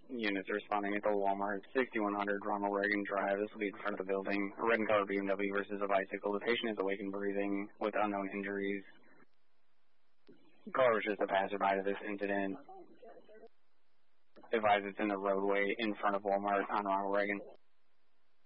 Units responding at the Walmart, 6100 Ronald Reagan Drive. This will be in front of the building. A red and colored BMW versus a bicycle. The patient is awake and breathing with unknown injuries. Car was just a passerby to this incident. Advise it's in the roadway in front of Walmart on Ronald Reagan.